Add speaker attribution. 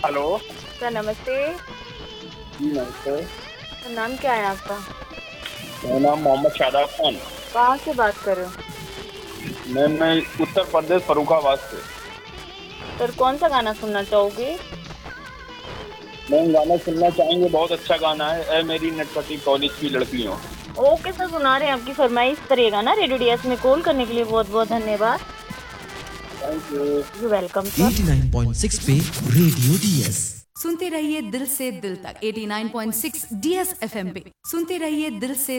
Speaker 1: Hello.
Speaker 2: Sir नमस्ते।
Speaker 1: जी नमस्ते।
Speaker 2: Sir नाम क्या है आपका?
Speaker 1: मेरा नाम मोहम्मद शादाब खान।
Speaker 2: कहाँ से बात कर रहे हो?
Speaker 1: मैं उत्तर प्रदेश फर्रुखाबाद से।
Speaker 2: सर कौन सा गाना सुनना चाहोगे?
Speaker 1: मैं गाना सुनना चाहेंगे, बहुत अच्छा गाना है, ए मेरी नटखटी कॉलेज की लड़कियों।
Speaker 2: ओके सर, सुना रहे हैं। आपकी फरमाइश करिएगा ना। रेडियो डीएस में कॉल करने के लिए बहुत बहुत धन्यवाद।
Speaker 1: Thank you.
Speaker 2: You welcome sir.
Speaker 3: 89.6 पे रेडियो डीएस
Speaker 4: सुनते रहिए दिल से दिल तक 89.6 डीएस एफएम पे। सुनते रहिए दिल से